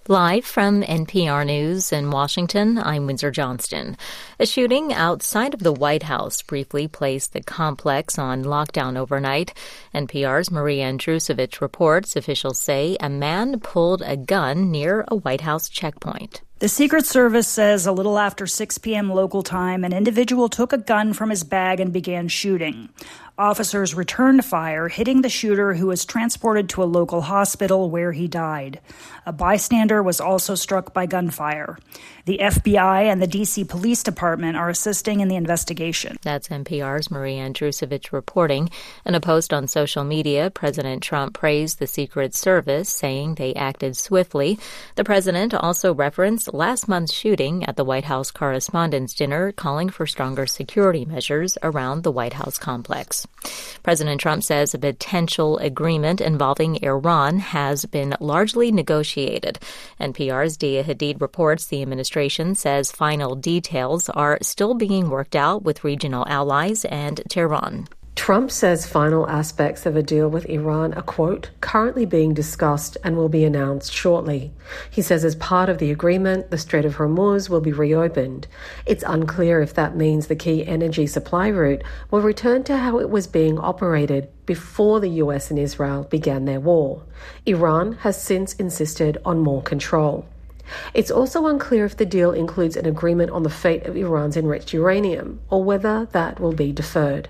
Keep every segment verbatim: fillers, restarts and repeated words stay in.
Live from N P R News in Washington, I'm Windsor Johnston. A shooting outside of the White House briefly placed the complex on lockdown overnight. N P R's Maria Andrusevich reports officials say a man pulled a gun near a White House checkpoint. The Secret Service says a little after six p.m. local time, an individual took a gun from his bag and began shooting. Officers returned fire, hitting the shooter, who was transported to a local hospital where he died. A bystander was also struck by gunfire. The F B I and the D C Police Department are assisting in the investigation. That's N P R's Maria Andrusevich reporting. In a post on social media, President Trump praised the Secret Service, saying they acted swiftly. The president also referenced last month's shooting at the White House Correspondents' Dinner, calling for stronger security measures around the White House complex. President Trump says a potential agreement involving Iran has been largely negotiated. N P R's Dia Hadid reports the administration says final details are still being worked out with regional allies and Tehran. Trump says final aspects of a deal with Iran are, quote, currently being discussed and will be announced shortly. He says as part of the agreement, the Strait of Hormuz will be reopened. It's unclear if that means the key energy supply route will return to how it was being operated before the U S and Israel began their war. Iran has since insisted on more control. It's also unclear if the deal includes an agreement on the fate of Iran's enriched uranium, or whether that will be deferred.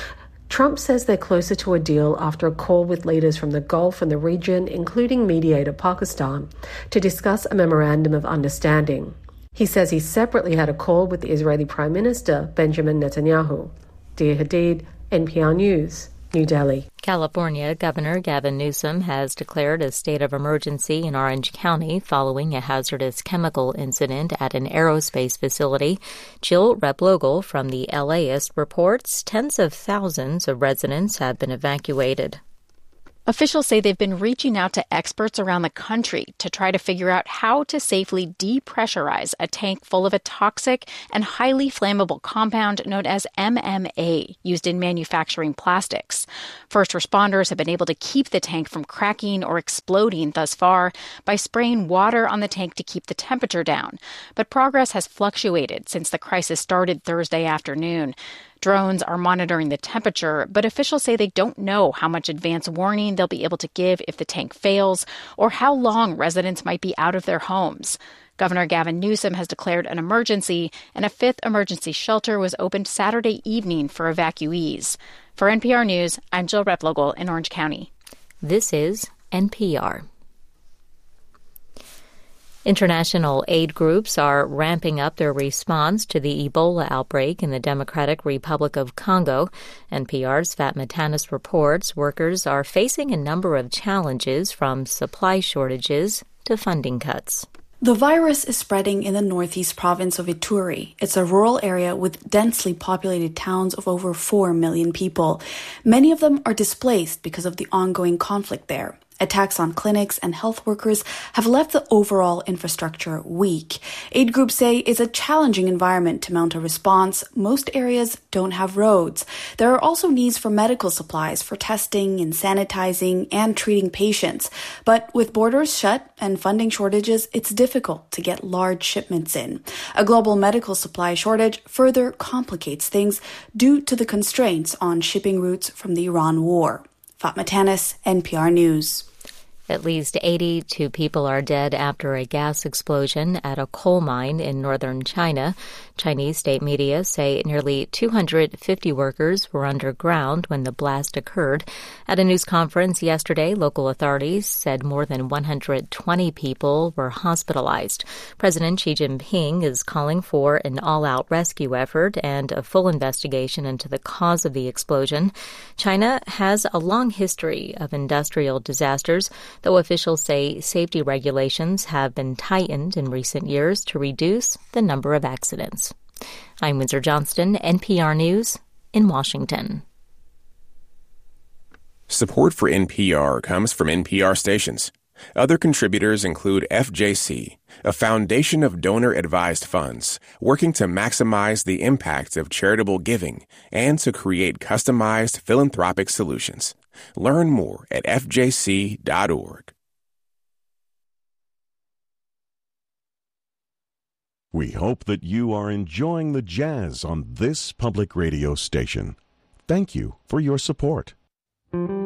Trump says they're closer to a deal after a call with leaders from the Gulf and the region, including mediator Pakistan, to discuss a memorandum of understanding. He says he separately had a call with the Israeli Prime Minister, Benjamin Netanyahu. Dia Hadid, N P R News, New Delhi. California Governor Gavin Newsom has declared a state of emergency in Orange County following a hazardous chemical incident at an aerospace facility. Jill Replogle from the LAist reports tens of thousands of residents have been evacuated. Officials say they've been reaching out to experts around the country to try to figure out how to safely depressurize a tank full of a toxic and highly flammable compound known as M M A, used in manufacturing plastics. First responders have been able to keep the tank from cracking or exploding thus far by spraying water on the tank to keep the temperature down. But progress has fluctuated since the crisis started Thursday afternoon. Drones are monitoring the temperature, but officials say they don't know how much advance warning they'll be able to give if the tank fails or how long residents might be out of their homes. Governor Gavin Newsom has declared an emergency, and a fifth emergency shelter was opened Saturday evening for evacuees. For N P R News, I'm Jill Replogle in Orange County. This is N P R. International aid groups are ramping up their response to the Ebola outbreak in the Democratic Republic of Congo. N P R's Fatma Tanis reports workers are facing a number of challenges, from supply shortages to funding cuts. The virus is spreading in the northeast province of Ituri. It's a rural area with densely populated towns of over four million people. Many of them are displaced because of the ongoing conflict there. Attacks on clinics and health workers have left the overall infrastructure weak. Aid groups say it's a challenging environment to mount a response. Most areas don't have roads. There are also needs for medical supplies for testing and sanitizing and treating patients. But with borders shut and funding shortages, it's difficult to get large shipments in. A global medical supply shortage further complicates things due to the constraints on shipping routes from the Iran war. Fatma Tanis, N P R News. At least eighty-two people are dead after a gas explosion at a coal mine in northern China. Chinese state media say nearly two hundred fifty workers were underground when the blast occurred. At a news conference yesterday, local authorities said more than one hundred twenty people were hospitalized. President Xi Jinping is calling for an all-out rescue effort and a full investigation into the cause of the explosion. China has a long history of industrial disasters, though officials say safety regulations have been tightened in recent years to reduce the number of accidents. I'm Windsor Johnston, N P R News in Washington. Support for N P R comes from N P R stations. Other contributors include F J C, a foundation of donor-advised funds working to maximize the impact of charitable giving and to create customized philanthropic solutions. Learn more at F J C dot org. We hope that you are enjoying the jazz on this public radio station. Thank you for your support.